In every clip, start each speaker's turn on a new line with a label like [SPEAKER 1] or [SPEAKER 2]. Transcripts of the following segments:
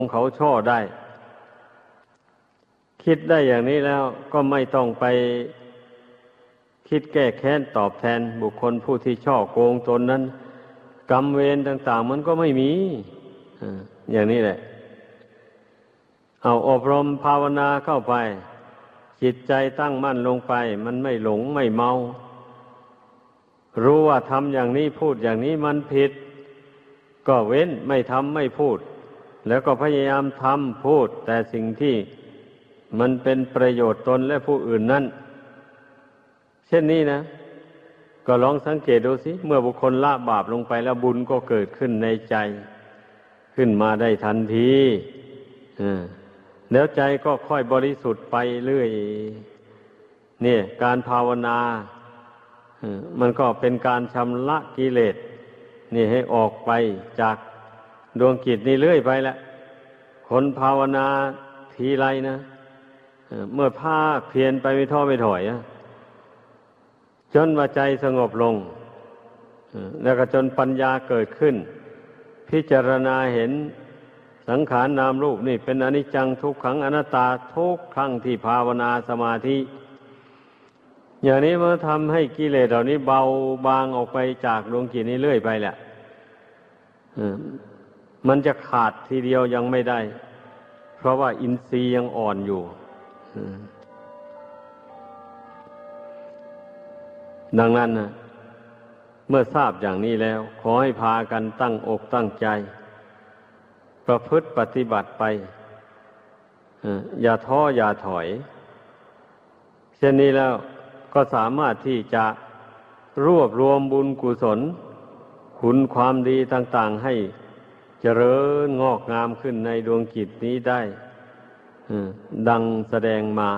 [SPEAKER 1] เขาช่อได้คิดได้อย่างนี้แล้วก็ไม่ต้องไปคิดแก้แค้นตอบแทนบุคคลผู้ที่ช่อโกงตนนั้นกรรมเวรต่างๆมันก็ไม่มีอย่างนี้แหละเอาอบรมภาวนาเข้าไปจิตใจตั้งมั่นลงไปมันไม่หลงไม่เมารู้ว่าทำอย่างนี้พูดอย่างนี้มันผิดก็เว้นไม่ทำไม่พูดแล้วก็พยายามทำพูดแต่สิ่งที่มันเป็นประโยชน์ตนและผู้อื่นนั่นเช่นนี้นะก็ลองสังเกตดูสิเมื่อบุคคลละบาปลงไปแล้วบุญก็เกิดขึ้นในใจขึ้นมาได้ทันทีแล้วใจก็ค่อยบริสุทธิ์ไปเรื่อยเนี่ยการภาวนามันก็เป็นการชำระกิเลสนี่ให้ออกไปจากดวงจิตนี่เรื่อยไปแหละคนภาวนาทีไรนะเมื่อภาคเพียรไปไม่ท้อไม่ถอยจนว่าใจสงบลงแล้วก็จนปัญญาเกิดขึ้นพิจารณาเห็นสังขารนามรูปนี่เป็นอนิจจังทุกขังอนัตตาทุกครั้งที่ภาวนาสมาธิอย่างนี้มันทำให้กิเลสเหล่านี้เบาบางออกไปจากดวงจิตนี้เรื่อยไปแหละมันจะขาดทีเดียวยังไม่ได้เพราะว่าอินทรีย์ยังอ่อนอยู่ดังนั้นนะเมื่อทราบอย่างนี้แล้วขอให้พากันตั้งอกตั้งใจประพฤติปฏิบัติไปอย่าท้ออย่าถอยเช่นนี้แล้วก็สามารถที่จะรวบรวมบุญกุศลคุณความดีต่างๆให้เจริญงอกงามขึ้นในดวงจิตนี้ได้ดังแสดงมา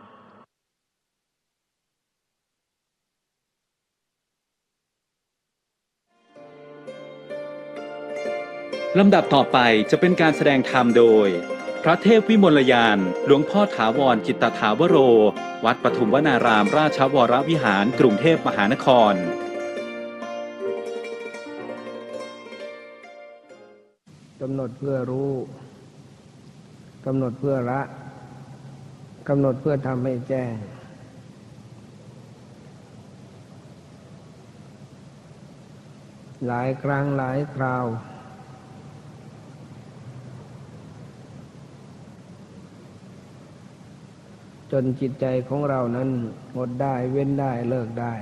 [SPEAKER 2] ลำดับต่อไปจะเป็นการแสดงธรรมโดยพระเทพวิมลยานหลวงพ่อถาวรจิตตถาวโรวัดปทุมวนารามราชวรวิหารกรุงเทพมหานคร
[SPEAKER 3] กำหนดเพื่อรู้กำหนดเพื่อละกำหนดเพื่อทำให้แจ้งหลายครั้งหลายคราวจนจิตใจของเรานั้นงดได้เว้นได้เลิกได้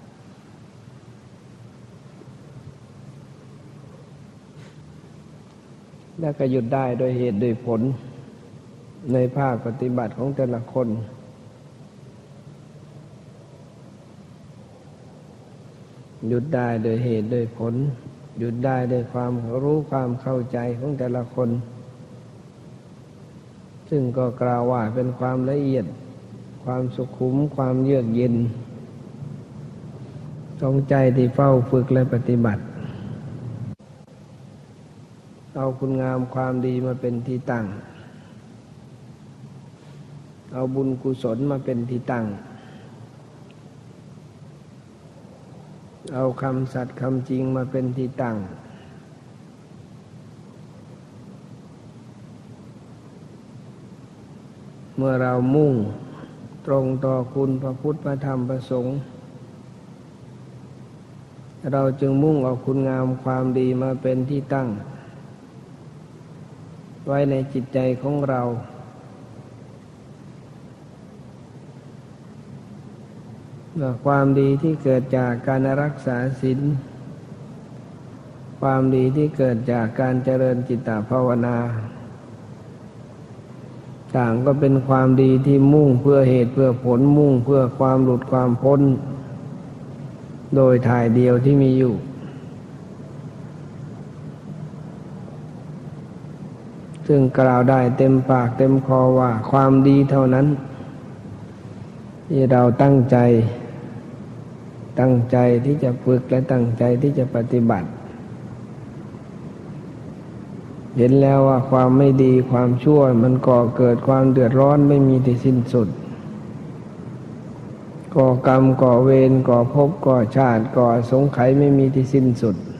[SPEAKER 3] และก็หยุดได้โดยเหตุโดยผลในภาคปฏิบัติของแต่ละคนหยุดได้โดยเหตุโดยผลหยุดได้โดยความรู้ความเข้าใจของแต่ละคนซึ่งก็กล่าวว่าเป็นความละเอียดความสุขุมความเยือกเย็นของใจที่เฝ้าฝึกและปฏิบัติเอาคุณงามความดีมาเป็นที่ตั้งเอาบุญกุศลมาเป็นที่ตั้งเอาคำสัตย์คำจริงมาเป็นที่ตั้งเมื่อเรามุ่งตรงต่อคุณพระพุทธพระธรรมพระสงฆ์เราจึงมุ่งเอาคุณงามความดีมาเป็นที่ตั้งไว้ในจิตใจของเราความดีที่เกิดจากการรักษาศีลความดีที่เกิดจากการเจริญจิตตภาวนาต่างก็เป็นความดีที่มุ่งเพื่อเหตุเพื่อผลมุ่งเพื่อความหลุดความพ้นโดยถ่ายเดียวที่มีอยู่ซึ่งกล่าวได้เต็มปากเต็มคอว่าความดีเท่านั้นที่เราตั้งใจที่จะฝึกและตั้งใจที่จะปฏิบัติเห็นแล้วว่าความไม่ดีความชั่วมันก่อเกิดความเดือดร้อนไม่มีที่สิ้นสุดก่อกรรมก่อเวรก่อภพก่อชาติก่อสงไขยไม่มีที่สิ้นสุด